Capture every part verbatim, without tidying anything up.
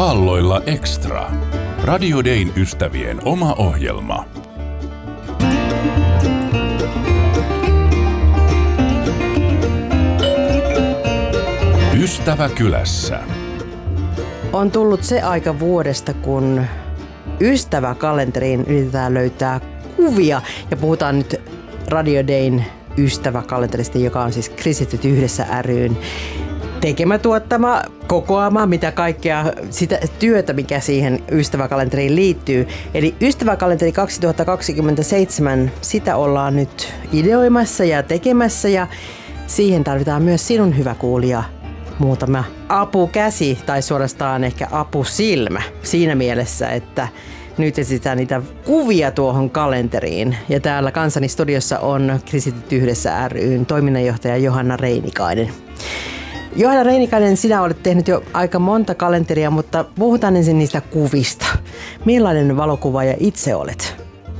Aalloilla Extra. Radio Dayn ystävien oma ohjelma. Ystävä kylässä. On tullut se aika vuodesta, kun ystäväkalenteriin yritetään löytää kuvia. Ja puhutaan nyt Radio Dayn ystäväkalenterista, joka on siis Kristityt yhdessä ry:n tekemä, tuottama, kokoama, mitä kaikkea sitä työtä, mikä siihen ystäväkalenteriin liittyy. Eli ystäväkalenteri kaksituhattakaksikymmentäseitsemän, sitä ollaan nyt ideoimassa ja tekemässä, ja siihen tarvitaan myös sinun, hyvä kuulija, muutama apukäsi tai suorastaan ehkä apusilmä siinä mielessä, että nyt etsitään niitä kuvia tuohon kalenteriin. Ja täällä kanssani studiossa on Kristityt yhdessä ry:n toiminnanjohtaja Johanna Reinikainen. Johanna Reinikainen, sinä olet tehnyt jo aika monta kalenteria, mutta puhutaan ensin niistä kuvista. Millainen valokuvaaja itse olet?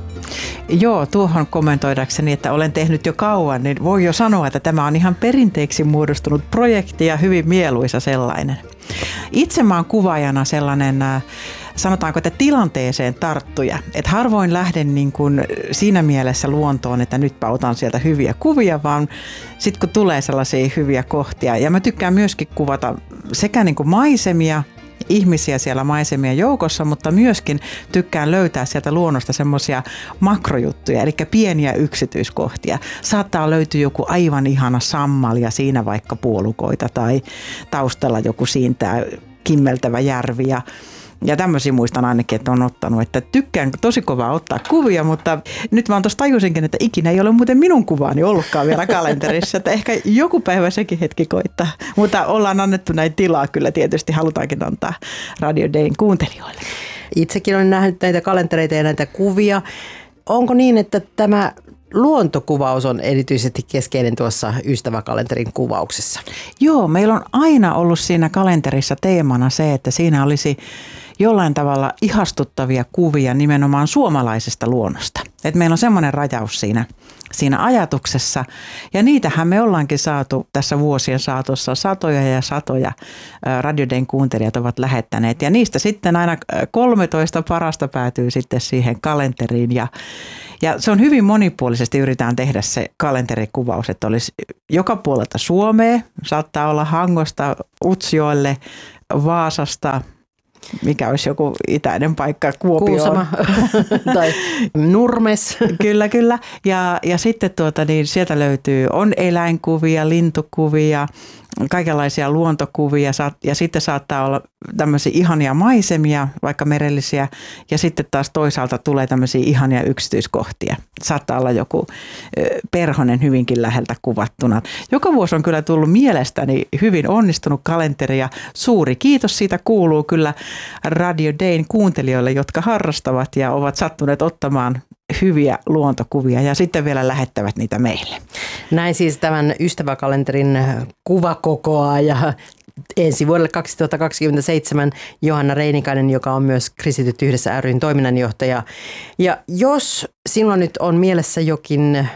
Joo, tuohon kommentoidakseni, että olen tehnyt jo kauan, niin voi jo sanoa, että tämä on ihan perinteeksi muodostunut projekti ja hyvin mieluisa sellainen. Itse mä oon kuvaajana sellainen, sanotaanko, että tilanteeseen tarttuja. Että harvoin lähden niin kuin siinä mielessä luontoon, että nytpä otan sieltä hyviä kuvia, vaan sitten kun tulee sellaisia hyviä kohtia. Ja mä tykkään myöskin kuvata sekä niin kuin maisemia, ihmisiä siellä maisemien joukossa, mutta myöskin tykkään löytää sieltä luonnosta semmoisia makrojuttuja, eli pieniä yksityiskohtia. Saattaa löytyä joku aivan ihana sammal ja siinä vaikka puolukoita tai taustalla joku siintää kimmeltävä järvi ja Ja tämmöisiä muistan ainakin, että on ottanut, että tykkään tosi kovaa ottaa kuvia, mutta nyt mä tuossa tajusinkin, että ikinä ei ole muuten minun kuvaani ollutkaan vielä kalenterissa, että ehkä joku päivä sekin hetki koittaa. Mutta ollaan annettu näin tilaa, kyllä tietysti halutaankin antaa Radio Dayn kuuntelijoille. Itsekin olen nähnyt näitä kalentereita ja näitä kuvia. Onko niin, että tämä luontokuvaus on erityisesti keskeinen tuossa ystäväkalenterin kuvauksessa? Joo, meillä on aina ollut siinä kalenterissa teemana se, että siinä olisi jollain tavalla ihastuttavia kuvia nimenomaan suomalaisesta luonnosta. Et meillä on semmoinen rajaus siinä, siinä ajatuksessa, ja niitähän me ollaankin saatu tässä vuosien saatossa satoja ja satoja. Radio Dayn kuuntelijat ovat lähettäneet, ja niistä sitten aina kolmetoista parasta päätyy sitten siihen kalenteriin, ja Ja se on hyvin monipuolisesti, yritetään tehdä se kalenterikuvaus, että olisi joka puolelta Suomea, saattaa olla Hangosta Utsjoelle, Vaasasta, mikä olisi joku itäinen paikka, Kuopio. Kuusama tai Nurmes. Kyllä, kyllä. Ja, ja sitten tuota, niin sieltä löytyy, on eläinkuvia, lintukuvia, kaikenlaisia luontokuvia ja sitten saattaa olla tämmöisiä ihania maisemia, vaikka merellisiä, ja sitten taas toisaalta tulee tämmöisiä ihania yksityiskohtia. Saattaa olla joku perhonen hyvinkin läheltä kuvattuna. Joka vuosi on kyllä tullut mielestäni hyvin onnistunut kalenteri, ja suuri kiitos siitä kuuluu kyllä Radio Dayn kuuntelijoille, jotka harrastavat ja ovat sattuneet ottamaan hyviä luontokuvia ja sitten vielä lähettävät niitä meille. Näin siis tämän ystäväkalenterin kuvakokoa ja ensi vuodelle kaksituhattakaksikymmentäseitsemän Johanna Reinikainen, joka on myös Kristityt yhdessä ry:n toiminnanjohtaja. Ja jos sinulla nyt on mielessä jokin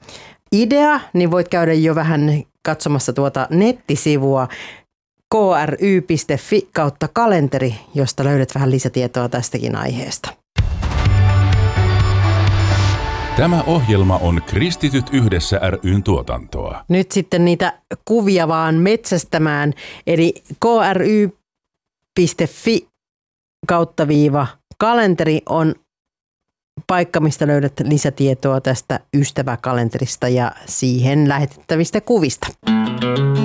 idea, niin voit käydä jo vähän katsomassa tuota nettisivua k r y piste f i kautta kalenteri, josta löydät vähän lisätietoa tästäkin aiheesta. Tämä ohjelma on Kristityt yhdessä ry:n tuotantoa. Nyt sitten niitä kuvia vaan metsästämään, eli k r y piste f i kautta viiva kalenteri on paikka, mistä löydät lisätietoa tästä ystäväkalenterista ja siihen lähetettävistä kuvista.